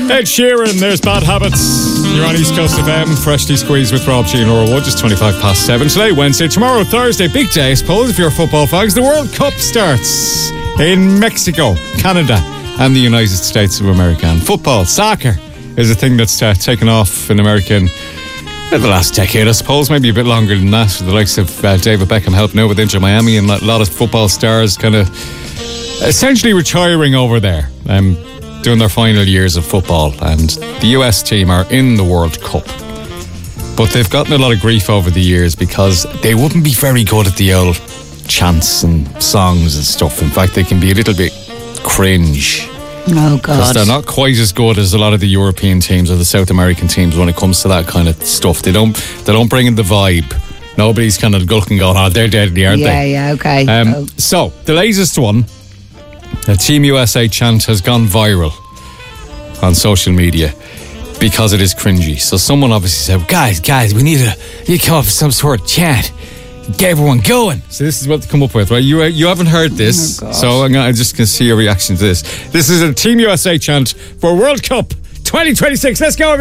Ed Sheeran, there's Bad Habits. You're on East Coast FM, freshly squeezed with Rob G and Laura Wood, just 7 today, Wednesday, tomorrow, Thursday, big day, I suppose, if you're a football fan. The World Cup starts in Mexico, Canada, and the United States of America. And football, soccer, is a thing that's taken off in America in the last decade, I suppose, maybe a bit longer than that. The likes of David Beckham helping out with Inter Miami, and a lot of football stars kind of essentially retiring over there. Doing their final years of football, and the US team are in the World Cup, but they've gotten a lot of grief over the years because they wouldn't be very good at the old chants and songs and stuff. In fact, they can be a little bit cringe. Oh God! Because they're not quite as good as a lot of the European teams or the South American teams when it comes to that kind of stuff. They don't bring in the vibe. Nobody's kind of looking going, oh, they're deadly, aren't they? Yeah, okay. So the latest one. The Team USA chant has gone viral on social media because it is cringy. So someone obviously said, guys, we need to come up with some sort of chant. Get everyone going. So this is what they come up with, right? You haven't heard this, so I'm just going to see your reaction to this. This is a Team USA chant for World Cup 2026. Let's go, everybody.